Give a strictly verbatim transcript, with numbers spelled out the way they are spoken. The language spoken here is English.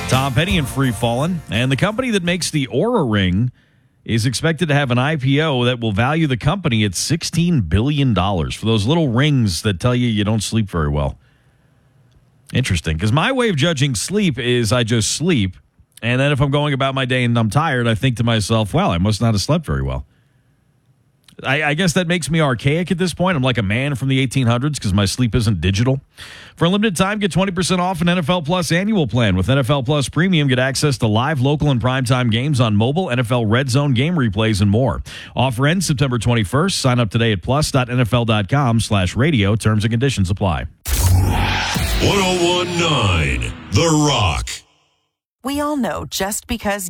Tom Petty and Free Fallin', and the company that makes the Oura Ring is expected to have an I P O that will value the company at sixteen billion dollars for those little rings that tell you you don't sleep very well. Interesting, because my way of judging sleep is I just sleep, and then if I'm going about my day and I'm tired, I think to myself, well, I must not have slept very well. I, I guess that makes me archaic at this point. I'm like a man from the eighteen hundreds because my sleep isn't digital. For a limited time, get twenty percent off an N F L Plus annual plan. With N F L Plus Premium, get access to live, local, and primetime games on mobile, N F L Red Zone game replays, and more. Offer ends September twenty-first. Sign up today at plus.nfl.com slash radio. Terms and conditions apply. one oh one point nine The Rock. We all know just because